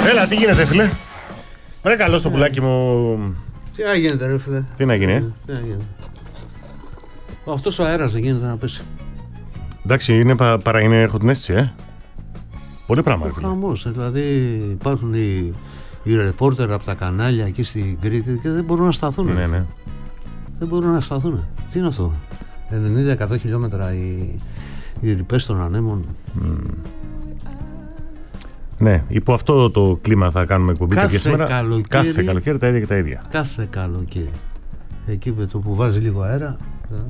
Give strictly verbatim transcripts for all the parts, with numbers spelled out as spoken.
Έλα, τι γίνεται, φίλε. Ρε, καλό το πουλάκι μου. Τι να γίνεται, ρε φίλε. Τι να γίνει, ε? Τι να γίνεται. Αυτός ο αέρας δεν γίνεται να πέσει. Εντάξει, είναι πα, παρά είναι, έχω την αίσθηση, ε. Πολύ πράγμα, ρε φίλε. Χαμός, δηλαδή υπάρχουν οι, οι ρεπόρτερ από τα κανάλια εκεί στην Κρήτη και δεν μπορούν να σταθούν. Ναι, ναι. Δεν μπορούν να σταθούν. Τι είναι αυτό? ενενήντα με εκατό χιλιόμετρα οι, οι ρηπές των ανέμων. Mm. Ναι, υπό αυτό το κλίμα θα κάνουμε εκπομπή κάθε σήμερα. Καλοκαίρι, κάθε καλοκαίρι τα ίδια και τα ίδια. Κάθε καλοκαίρι. Εκεί με το που βάζει λίγο αέρα.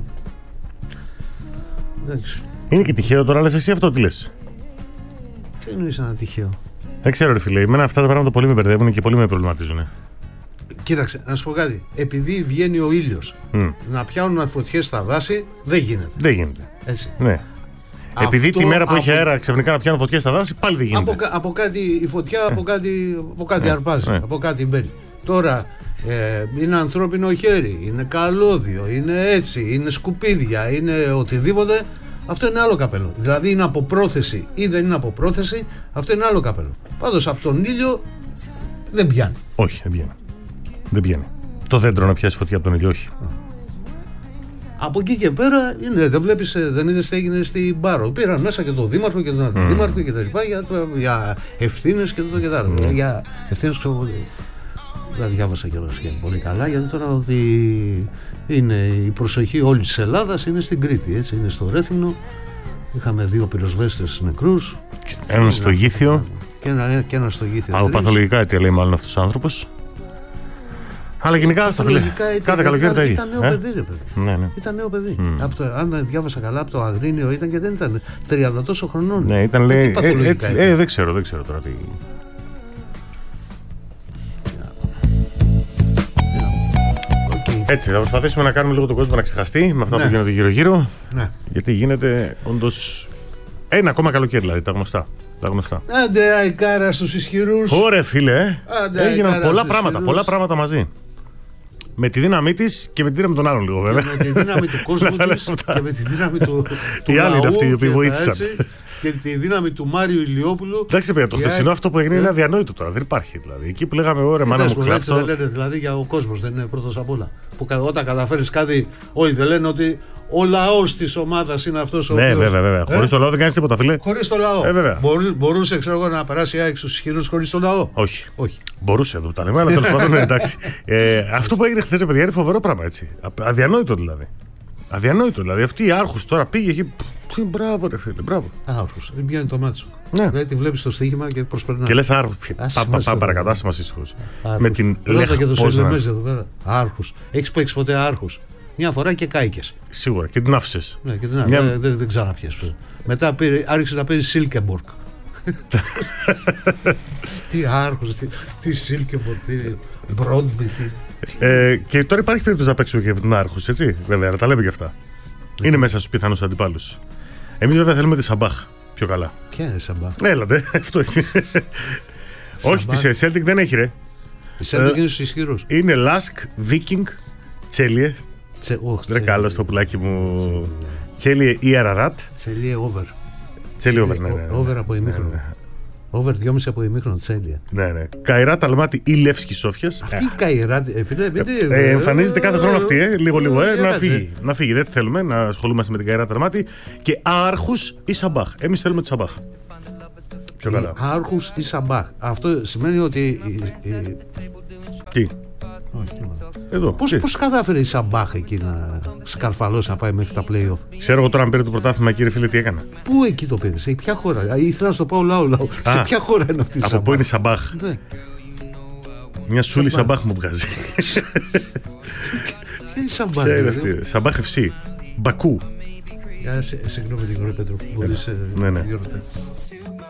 Εντάξει. Είναι και τυχαίο τώρα, λες εσύ αυτό, τι λες? Τι εννοείς ένα τυχαίο? Δεν ξέρω, ρε φίλε. Εμένα αυτά τα πράγματα πολύ με μπερδεύουν και πολύ με προβληματίζουν. Κοίταξε, να σου πω κάτι. Επειδή βγαίνει ο ήλιος, mm. να πιάνουν φωτιές στα δάση δεν γίνεται. Δεν γίνεται. Έτσι. Ναι. Αυτό, επειδή τη μέρα που από... έχει αέρα ξαφνικά να πιάνουν φωτιές στα δάση, πάλι δεν γίνεται. Από, από κάτι η φωτιά, από κάτι, από κάτι ε. αρπάζει, ε. από κάτι μπαίνει. Τώρα ε, είναι ανθρώπινο χέρι, είναι καλώδιο, είναι έτσι, είναι σκουπίδια, είναι οτιδήποτε. Αυτό είναι άλλο καπέλο. Δηλαδή είναι από πρόθεση ή δεν είναι από πρόθεση, αυτό είναι άλλο καπέλο. Πάντως από τον ήλιο δεν πιάνει. Όχι, δεν πιάνει. Δεν πιάνει. Το δέντρο να πιάσει φωτιά από τον ήλιο, όχι. Από εκεί και πέρα είναι, δεν βλέπεις, δεν είδες τι έγινε στην Πάρο. Πήραν μέσα και τον δήμαρχο και τον αντιδήμαρχο mm. και τα λοιπά για, για ευθύνες και το και τα mm. για ευθύνες ξέρω. Δεν διάβασα κιόλας πολύ καλά, γιατί τώρα ότι είναι η προσοχή όλη της Ελλάδας είναι στην Κρήτη, έτσι, είναι στο Ρέθυμνο. Είχαμε δύο πυροσβέστες νεκρούς. Έναν στο Γήθιο. Και ένα, και ένα στο Γήθιο. Από παθολογικά αιτία λέει μάλλον αυτός ο άνθρωπος. Αλλά γενικά στα φίλε. Κάθε καλοκαίρι τα ίδια. Ήταν νέο παιδί, ρε παιδί. Ναι, ναι. Ήταν νέο παιδί. Mm. Από το, αν διάβασα καλά, από το Αγρίνιο ήταν και δεν ήταν τριάντα τόσο χρονών. Ναι, ήταν λέει. Ε, έτσι, ε, δεν ξέρω, δεν ξέρω τώρα τι. Έτσι, θα προσπαθήσουμε να κάνουμε λίγο τον κόσμο να ξεχαστεί με αυτά ναι. που γίνονται γύρω-γύρω. Ναι. Γιατί γίνεται όντως ένα ακόμα καλοκαίρι, δηλαδή τα γνωστά. Τα γνωστά. Άντε, αικάρα στους ισχυρούς. Ωραία, φίλε. Άντε, έγιναν πολλά πράγματα, πολλά πράγματα μαζί. Με τη δύναμή της και με τη δύναμη των άλλων, λίγο βέβαια. Και με τη δύναμη του κόσμου της και με τη δύναμη του. Οι άλλοι είναι αυτοί οι οποίοι βοήθησαν. Και τη δύναμη του Μάριου Ηλιόπουλου. Εντάξει, παιδιά, το χθεσινό αυτό που έγινε είναι αδιανόητο τώρα. Δεν υπάρχει δηλαδή. Εκεί που λέγαμε, ωραία, μάνα μου κλάψα. Δεν λένε δηλαδή για ο κόσμος, δεν είναι πρώτος απ' όλα. Που όταν καταφέρεις κάτι, όλοι δεν λένε ότι ο λαός της ομάδας είναι αυτός ο ναι, οποίος. Ναι, βέβαια, βέβαια. Ε? Χωρίς το λαό δεν κάνεις τίποτα, φίλε. Χωρίς το λαό. Ε, Μπορούσε, ξέρω εγώ, να περάσει ΑΕΚ στους ισχυρούς χωρίς το λαό. Όχι. Όχι. Μπορούσε εδώ τα λέμε, αλλά τέλος πάντων εντάξει. Ε, αυτό που έγινε χθες, παιδιά, είναι φοβερό πράγμα έτσι. Αδιανόητο δηλαδή. Αδιανόητο δηλαδή. Αυτή η Άρχους τώρα πήγε εκεί. Τι μπράβο, ρε φίλε, μπράβο. Άρχους. Δεν πιάνει το μάτι σου. Ναι. Δηλαδή τη βλέπεις στο στοίχημα και προσπερνά. Και λες Άρχους. Πάμε παρακατά, άσε μας ήσυχος. Με την Ρώτα και το Σελεμέζι εδώ πέρα. Άρχους. Έχεις παίξει ποτέ Άρχους? Μια φορά και κάηκες. Σίγουρα. Και την άφησες. Ναι, και την άφησες. Μια... Δεν, δεν ξαναπιες. Μετά πήρε, άρχισε να παίζει Σίλκεμπορκ. Τι Άρχους, τι, τι Σίλκεμπορκ, τι Μπρόντμπι, τι. Ε, και τώρα υπάρχει περίπτωση να παίξουμε και από την Άρχους, έτσι. Βέβαια, τα λέμε και αυτά. Είναι mm. μέσα στους πιθανούς αντιπάλους. Εμείς βέβαια θέλουμε τη Σαμπάχ πιο καλά. Ποια είναι η Σαμπάχ? Έλατε, αυτό είναι. Όχι, τη Celtic δεν έχει, ρε. Η Celtic είναι στους ισχυρούς. Είναι Lask, Viking, Τσέλιε. Ρε καλό το πουλάκι μου. Τσέλιε ή Αραρατ. Τσέλιε over. Τσέλιε over, ναι. Over από ημίχρονο. Over δυόμιση από ημίχρονο, Τσέλιε. Ναι, ναι. Καϊράτ Αλμάτι ή Λεύσκη Σόφιας. Αυτή η Καϊράτ, φίλε, εμφανίζεται κάθε χρόνο αυτή, ε, λίγο-λίγο, ε, να φύγει. Να φύγει. Δεν θέλουμε να ασχολούμαστε με την Καϊράτ Αλμάτι. Και Άρχους ή Σαμπάχ. Εμείς θέλουμε τη Σαμπάχ. Πιο καλά. Άρχους ή Σαμπάχ. Αυτό σημαίνει ότι. Τι. Εδώ. Πώς, πώς κατάφερε η Σαμπάχ εκεί να σκαρφαλώσει να πάει μέχρι τα play-off? Ξέρω εγώ τώρα αν πήρε το πρωτάθλημα, κύριε φίλε, τι έκανα. Πού εκεί το πήρε, σε ποια χώρα? Ήθελα να στο πάω λαό λαό. Σε ποια χώρα είναι αυτή η Σαμπάχ? Από πού είναι η Σαμπάχ? Ναι. Μια σούλη Σαμπάχ μου βγάζει. Ποια είναι η Σαμπάχ? Σαμπάχ εφ σι. Μπακού. Συγγνώμη λίγο, Πέτρο. Μπορείς. Ναι, ναι.